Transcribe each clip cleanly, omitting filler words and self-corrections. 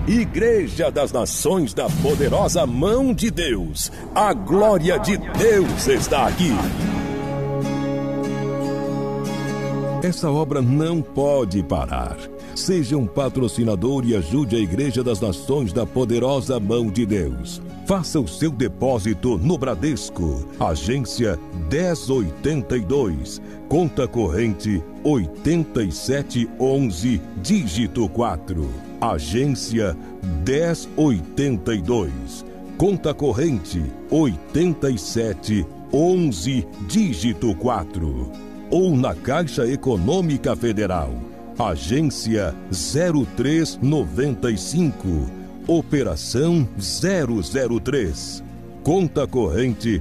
Igreja das Nações da Poderosa Mão de Deus. A glória de Deus está aqui. Essa obra não pode parar. Seja um patrocinador e ajude a Igreja das Nações da Poderosa Mão de Deus. Faça o seu depósito no Bradesco, agência 1082, conta corrente 8711, dígito 4. Agência 1082, conta corrente 8711, dígito 4. Ou na Caixa Econômica Federal, agência 0395, operação 003, conta corrente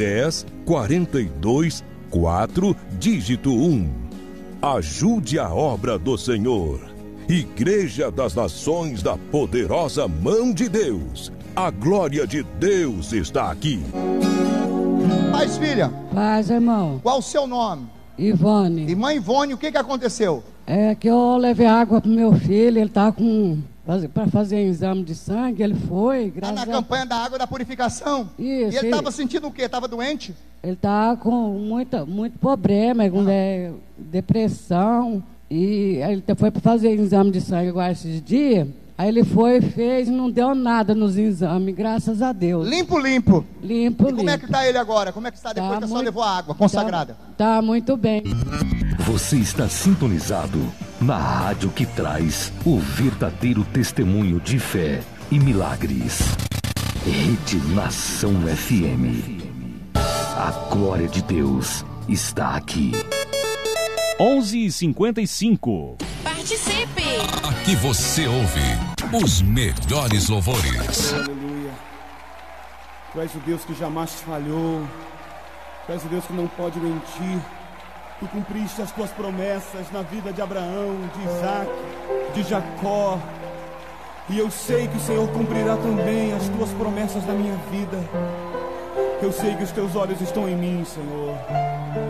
10424, dígito 1. Ajude a obra do Senhor. Igreja das Nações da Poderosa Mão de Deus. A glória de Deus está aqui. Paz, filha. Paz, irmão. Qual o seu nome? Ivone. Irmã Ivone, o que aconteceu? É que eu levei água pro meu filho, ele tá para fazer exame de sangue, ele foi. Na campanha da água da purificação? Isso. E ele estava sentindo o quê? Estava doente? Ele tá com muito problema, com depressão. E aí ele foi para fazer exame de sangue igual esses dias. Aí ele fez, não deu nada nos exames, graças a Deus. Limpo. Limpo. E como é que está ele agora? Como é que está depois que a senhora levou a água consagrada? Tá muito bem. Você está sintonizado na rádio que traz o verdadeiro testemunho de fé e milagres. Rede Nação FM. A glória de Deus está aqui. 11h55. Participe! Aqui você ouve os melhores louvores. Aleluia. Tu és o Deus que jamais falhou. Tu és o Deus que não pode mentir. Tu cumpriste as tuas promessas na vida de Abraão, de Isaac, de Jacó. E eu sei que o Senhor cumprirá também as tuas promessas na minha vida. Eu sei que os teus olhos estão em mim, Senhor.